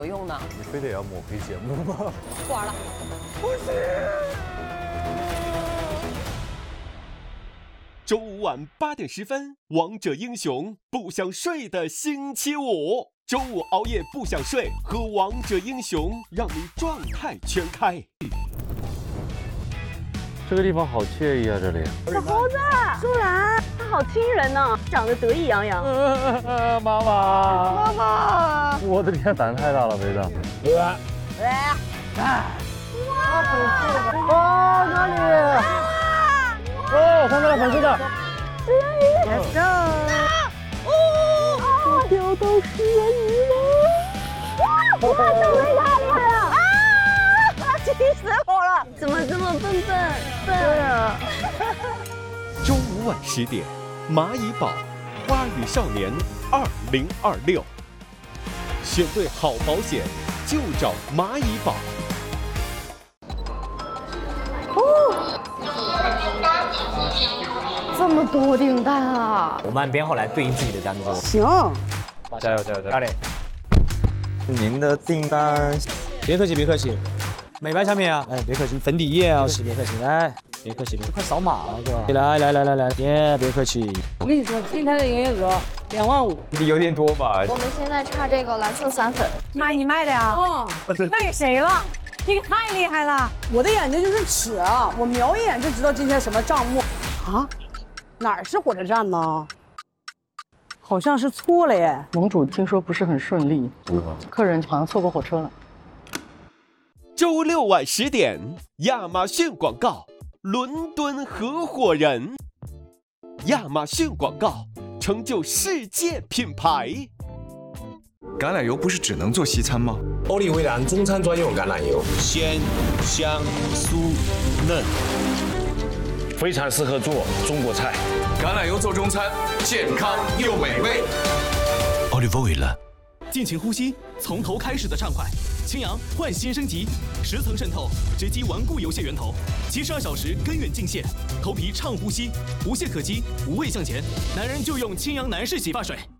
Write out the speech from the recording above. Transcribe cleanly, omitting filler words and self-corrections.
有用的。 你非得要抹黑节目吗？ 不玩了。 不行。 周五晚8点10分，《王者英雄不想睡的星期五》，周五熬夜不想睡，喝王者英雄让你状态全开。 这个地方好惬意啊，这里。 小猴子，舒兰，他好亲人呢，长得得意洋洋。 妈妈，妈妈，我的天，胆太大了，贝子。哦，哪里？哦，看到了，粉色的。Let's go！ 哦，钓到食人鱼了！哇，小妹太厉害了！气死我了！怎么这么笨？对啊。 周五晚10点，蚂蚁堡花语少年2026，选对好保险就找蚂蚁堡。 这么多订单啊！ 我们按编号来对应自己的单子。 行， 加油加油加油！ 您的订单， 别客气，美白产品啊，哎，别客气，粉底液啊，别客气，来，别客气，快扫码了，哥，来，耶，别客气。 我跟你说，今天的营业额2万5， 你有点多吧？ 我们现在差这个蓝色散粉。 妈，你卖的呀？哦，卖给谁了？这个太厉害了！我的眼睛就是尺啊，我瞄一眼就知道今天什么账目啊。哪儿是火车站呢？好像是错了耶。 盟主听说不是很顺利，客人好像错过火车了。 周六晚10点，亚马逊广告，伦敦合伙人。亚马逊广告成就世界品牌。 橄榄油不是只能做西餐吗？ 欧丽威兰中餐专用橄榄油， 鲜、香、酥、嫩， 非常适合做中国菜。 橄榄油做中餐，健康又美味。 Olive Oil。 尽情呼吸，从头开始的畅快。清扬焕新升级，10层渗透，直击顽固油屑源头，72小时根源净卸，头皮畅呼吸，无懈可击，无畏向前。男人就用清扬男士洗发水。